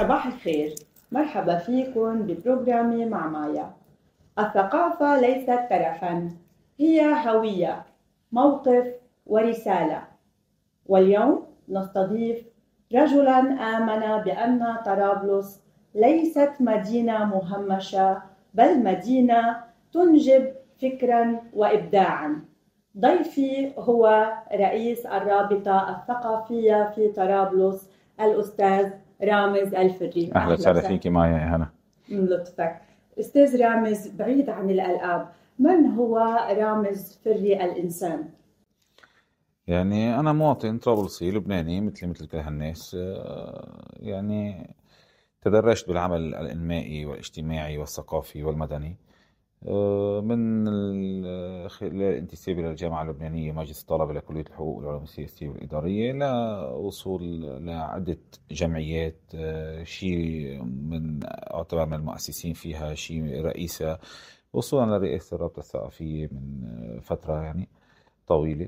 صباح الخير، مرحبا فيكم ببروجرامي مع مايا. الثقافة ليست ترفاً، هي هوية، موقف ورسالة. واليوم نستضيف رجلاً آمن بأن طرابلس ليست مدينة مهمشة، بل مدينة تنجب فكراً وإبداعاً. ضيفي هو رئيس الرابطة الثقافية في طرابلس، الأستاذ رامز الفري. أهلا وسهلا فيك مايا يا هلا. من لطفك. أستاذ رامز، بعيد عن الألقاب، من هو رامز فري الإنسان؟ يعني أنا مواطن طرابلسي لبناني مثل كل هالناس، يعني تدرجت بالعمل الإنمائي والاجتماعي والثقافي والمدني، من الانتسابي للجامعة اللبنانية مجلس الطلبة لكلية الحقوق والعلوم السياسية والإدارية، لوصول لعدة جمعيات، شيء أعتبر من المؤسسين فيها، شيء رئيسة، وصولا لرئاسة الرابطة الثقافية من فترة يعني طويلة.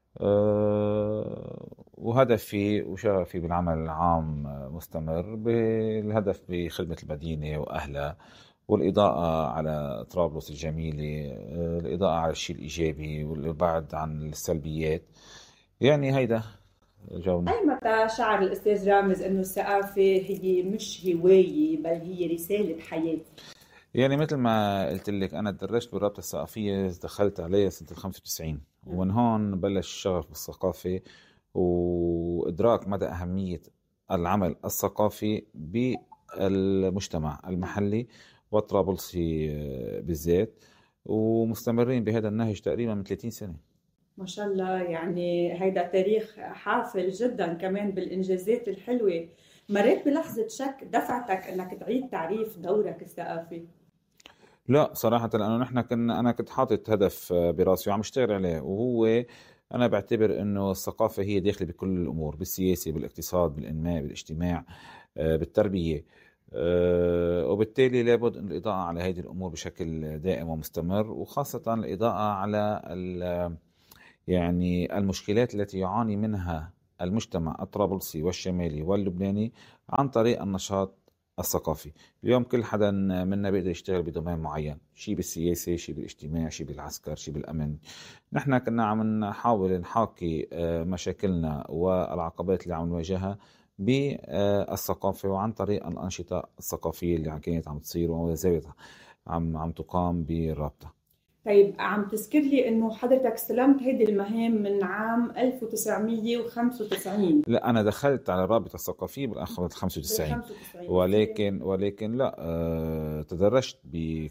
وهدفي وشغفي بالعمل العام مستمر، بالهدف بخدمة المدينة وأهلها، والإضاءة على طرابلس الجميلة، الإضاءة على الشيء الإيجابي والبعد عن السلبيات. يعني هيدا جونا. أي متى شعر الأستاذ رامز أنه الثقافة هي مش هواية بل هي رسالة حياة؟ يعني مثل ما قلت لك، أنا تدرجت بالرابطة الثقافية، دخلت عليها سنة 95، ومن هون بلش الشغف بالثقافة وإدراك مدى أهمية العمل الثقافي بالمجتمع المحلي والطرابلسي بالذات، ومستمرين بهذا النهج تقريبا من 30 سنة. ما شاء الله، يعني هيدا تاريخ حافل جدا كمان بالإنجازات الحلوة. مريت بلحظة شك دفعتك أنك تعيد تعريف دورك الثقافي؟ لا صراحة، لأنه أنا كنت حاطط هدف براسي وعم اشتغل عليه، وهو أنا بعتبر إنه الثقافة هي داخلة بكل الأمور، بالسياسة، بالاقتصاد، بالإنماء، بالاجتماع، بالتربية. وبالتالي لابد أن الإضاءة على هذه الأمور بشكل دائم ومستمر، وخاصة الإضاءة على يعني المشكلات التي يعاني منها المجتمع الطرابلسي والشمالي واللبناني عن طريق النشاط الثقافي. اليوم كل حدا منا بيقدر يشتغل بدومين معين، شيء بالسياسة، شيء بالاجتماع، شيء بالعسكر، شيء بالأمن. نحن كنا عم نحاول نحاكي مشاكلنا والعقبات اللي عم نواجهها بالثقافة، وعن طريق الأنشطة الثقافية اللي كانت عم تصير وما زالت عم تقام بالرابطة. طيب، عم تذكر لي انه حضرتك استلمت هيدي المهام من عام 1995؟ لا، أنا دخلت على الرابطة الثقافية بال بال 95، 95 ولكن لا، تدرجت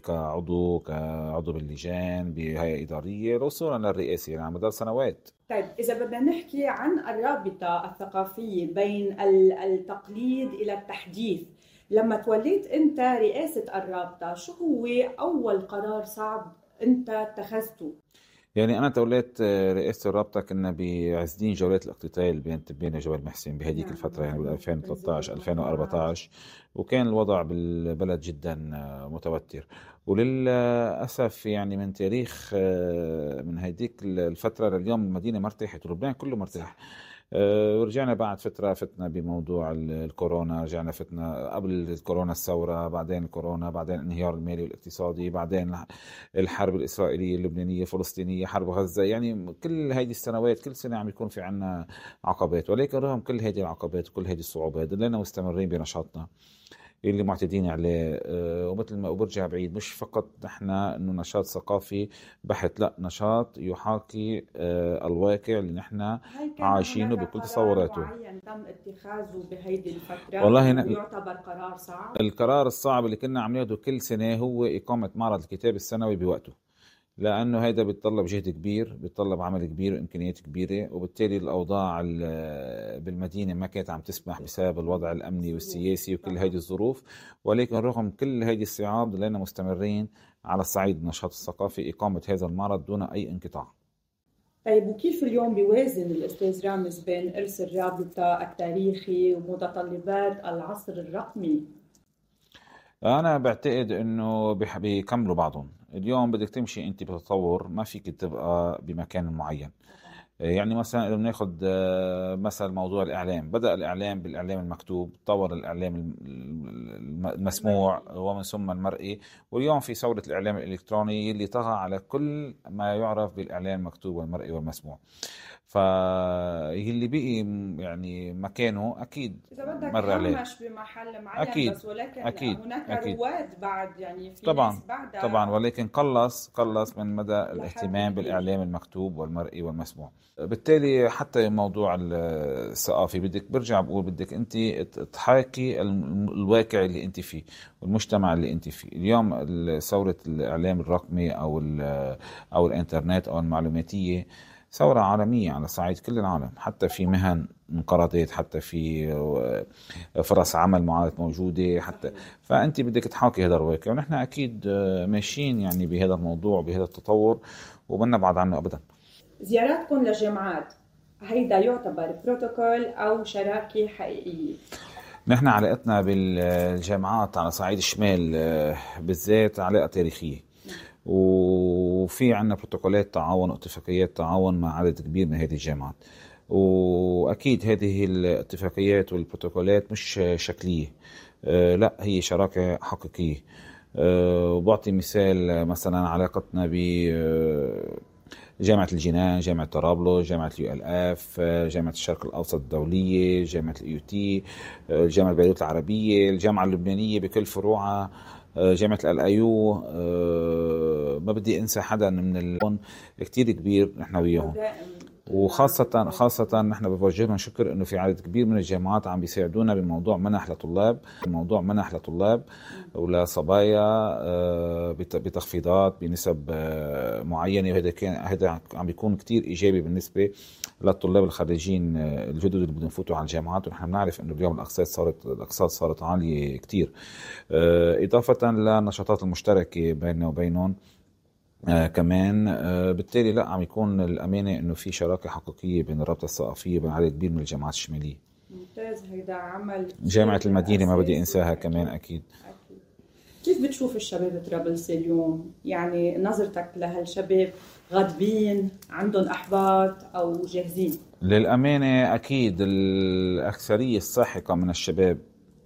كعضو باللجان بهيئة إدارية وصولا للرئاسة، يعني على مدار سنوات. طيب، إذا بدنا نحكي عن الرابطة الثقافية بين التقليد إلى التحديث، لما توليت أنت رئاسة الرابطة، شو هو أول قرار صعب أنت اتخذته؟ يعني أنا توليت رئاسة الرابطة، كنا بعزدين جولات الاقتتال بين تبين وجبل محسن بهديك نعم الفترة، يعني بال مزبوط، تنزيل 2013 المطارات. 2014، وكان الوضع بالبلد جدا متوتر. وللأسف يعني من تاريخ من هديك الفترة لليوم المدينة ما ارتاحت، ولبنان كله مرتاح. صح. ورجعنا بعد فترة، فتنا بموضوع الكورونا، رجعنا فتنا قبل الكورونا الثورة، بعدين الكورونا، بعدين الانهيار المالي والاقتصادي، بعدين الحرب الإسرائيلية اللبنانية الفلسطينية، حرب غزة. يعني كل هذه السنوات، كل سنة عم يكون في عنا عقبات، ولكن رغم كل هذه العقبات وكل هذه الصعوبات ضلينا مستمرين بنشاطنا اللي معتدين عليه. ومثل ما برجع بعيد، مش فقط نحن انه نشاط ثقافي بحت، لا، نشاط يحاكي الواقع اللي نحن هل كان عايشينه هناك بكل قرار تصوراته. معين تم اتخاذه بهيدي الفترة والله ويعتبر قرار صعب؟ القرار الصعب اللي كنا عم ناخده كل سنة هو إقامة معرض الكتاب السنوي بوقته، لأنه هيدا بيتطلب جهد كبير، بيتطلب عمل كبير وإمكانيات كبيرة، وبالتالي الأوضاع بالمدينة ما كانت عم تسمح بسبب الوضع الأمني الظروف. والسياسي وكل طبعا. هيدي الظروف. ولكن رغم كل هيدي الصعاب ضلينا مستمرين على الصعيد النشاط الثقافي، إقامة هذا المعرض دون أي انقطاع. طيب، وكيف اليوم بيوازن الأستاذ رامز بين إرث الرابطة التاريخي ومتطلبات العصر الرقمي؟ أنا بعتقد إنه بيكملوا بعضهم. اليوم بدك تمشي أنت بتطور، ما فيك تبقى بمكان معين. يعني مثلا إذا بناخذ مثلا موضوع الإعلام، بدأ الإعلام بالإعلام المكتوب، طور الإعلام المسموع ومن ثم المرئي، واليوم في ثورة الإعلام الإلكتروني اللي طغى على كل ما يعرف بالإعلام المكتوب والمرئي والمسموع. فاللي بقي يعني مكانه أكيد إذا بدك مر عليه. همش بمحل معين أكيد بس، ولكن أكيد هناك أكيد رواد بعد، يعني في طبعا ناس بعدها طبعا، ولكن قلص من مدى لحد الاهتمام كبير. بالإعلام المكتوب والمرئي والمسموع. بالتالي حتى موضوع الثقافي بدك برجع بقول بدك أنت تحاكي الواقع اللي أنت فيه والمجتمع اللي أنت فيه اليوم. ثورة الإعلام الرقمي أو الإنترنت أو المعلوماتية ثورة عالمية على صعيد كل العالم، حتى في مهن انقرضت، حتى في فرص عمل معادة موجودة حتى. فأنت بدك تحاكي هذا الواقع، ونحن أكيد ماشيين يعني بهذا الموضوع بهذا التطور وبنا بعد عنه أبدا. زياراتكم للجامعات هيدا يعتبر بروتوكول أو شراكة حقيقية؟ نحن علاقتنا بالجامعات على صعيد الشمال بالذات علاقة تاريخية، وفي عنا بروتوكولات تعاون واتفاقيات تعاون مع عدد كبير من هذه الجامعات. وأكيد هذه الاتفاقيات والبروتوكولات مش شكلية، لا هي شراكة حقيقية. وبعطي مثال مثلا علاقتنا بجامعة الجنان، جامعة طرابلس، جامعة ULF، جامعة الشرق الأوسط الدولية، جامعة الUT، جامعة بيروت العربية، الجامعة اللبنانية بكل فروعها، جامعة الأيو. ما بدي أنسى حدا من كتير كبير نحن وياهم. وخاصة نحن بوجه لهم شكر انه في عدد كبير من الجامعات عم بيساعدونا بموضوع منح لطلاب ولا بتخفيضات بنسب معينة، وهذا عم بيكون كتير ايجابي بالنسبة للطلاب الخريجين الجدد اللي بدهم يفوتوا على الجامعات. ونحن بنعرف انه اليوم الاقساط صارت عالية كتير، اضافة للنشاطات المشتركة بيننا وبينهم كمان. بالتالي لا عم يكون الأمانة إنه في شراكة حقيقية بين الرابطة الثقافية وبين عدد كبير من الجامعات الشمالية. ممتاز، هيدا عمل. جامعة المدينة ما بدي أنساها كمان أكيد. كيف بتشوف الشباب طرابلس اليوم؟ يعني نظرتك لهالشباب، غاضبين، عندهم أحباط أو جاهزين؟ للأمانة أكيد الأكثرية الساحقة من الشباب